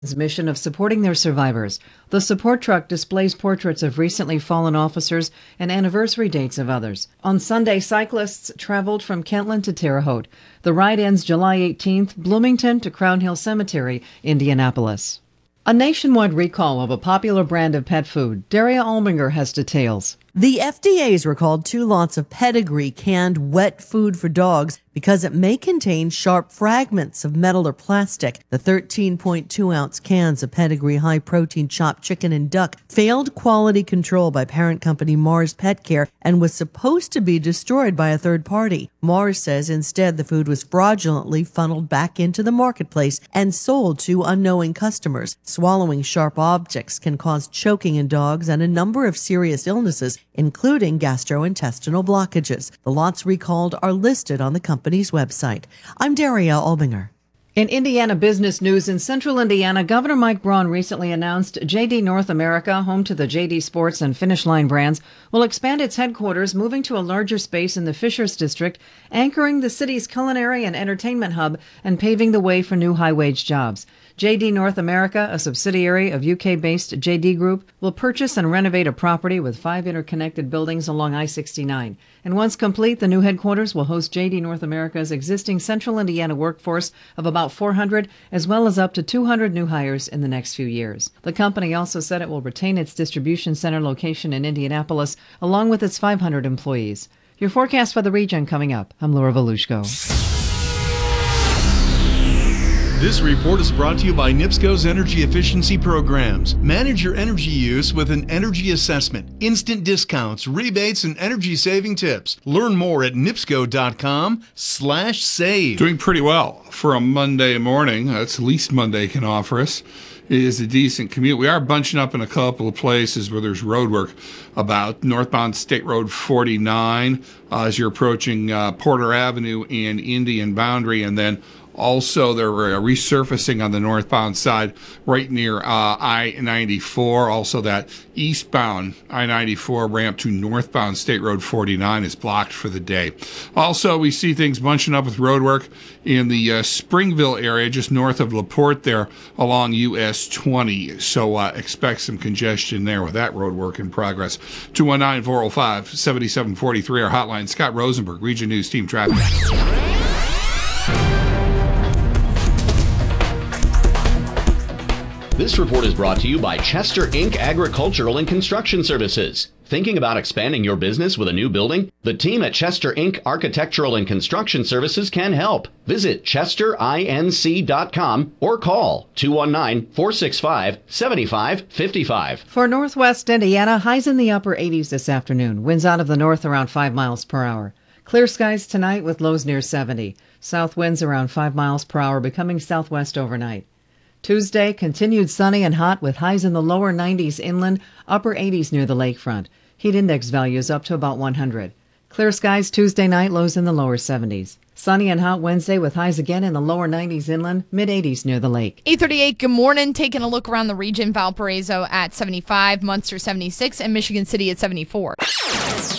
mission of supporting their survivors. The support truck displays portraits of recently fallen officers and anniversary dates of others. On Sunday, cyclists traveled from Kentland to Terre Haute. The ride ends July 18th, Bloomington to Crown Hill Cemetery, Indianapolis. A nationwide recall of a popular brand of pet food. Daria Albinger has details. The FDA has recalled 2 lots of Pedigree canned wet food for dogs because it may contain sharp fragments of metal or plastic. The 13.2-ounce cans of Pedigree high-protein chopped chicken and duck failed quality control by parent company Mars Pet Care and was supposed to be destroyed by a third party. Mars says instead the food was fraudulently funneled back into the marketplace and sold to unknowing customers. Swallowing sharp objects can cause choking in dogs and a number of serious illnesses, including gastrointestinal blockages. The lots recalled are listed on the company's website. I'm Daria Albinger. In Indiana business news, in central Indiana, Governor Mike Braun recently announced JD North America, home to the JD Sports and Finish Line brands, will expand its headquarters, moving to a larger space in the Fishers District, anchoring the city's culinary and entertainment hub and paving the way for new high-wage jobs. JD North America, a subsidiary of UK-based JD Group, will purchase and renovate a property with 5 interconnected buildings along I-69. And once complete, the new headquarters will host JD North America's existing central Indiana workforce of about 400, as well as up to 200 new hires in the next few years. The company also said it will retain its distribution center location in Indianapolis, along with its 500 employees. Your forecast for the region coming up. I'm Laura Volushko. This report is brought to you by NIPSCO's Energy Efficiency Programs. Manage your energy use with an energy assessment, instant discounts, rebates, and energy-saving tips. Learn more at nipsco.com/save. Doing pretty well for a Monday morning. That's the least Monday can offer us. It is a decent commute. We are bunching up in a couple of places where there's road work about. Northbound State Road 49 as you're approaching Porter Avenue and Indian Boundary, and then also, they're resurfacing on the northbound side right near I-94. Also, that eastbound I-94 ramp to northbound State Road 49 is blocked for the day. Also, we see things bunching up with road work in the Springville area, just north of LaPorte there along US 20. So expect some congestion there with that road work in progress. 219-405-7743, our hotline. Scott Rosenberg, Region News Team Traffic. This report is brought to you by Chester Inc. Agricultural and Construction Services. Thinking about expanding your business with a new building? The team at Chester Inc. Architectural and Construction Services can help. Visit chesterinc.com or call 219-465-7555. For Northwest Indiana, highs in the upper 80s this afternoon. Winds out of the north around 5 miles per hour. Clear skies tonight with lows near 70. South winds around 5 miles per hour, becoming southwest overnight. Tuesday, continued sunny and hot with highs in the lower 90s inland, upper 80s near the lakefront. Heat index values up to about 100. Clear skies Tuesday night, lows in the lower 70s. Sunny and hot Wednesday with highs again in the lower 90s inland, mid-80s near the lake. 8:38, good morning. Taking a look around the region, Valparaiso at 75, Munster 76, and Michigan City at 74.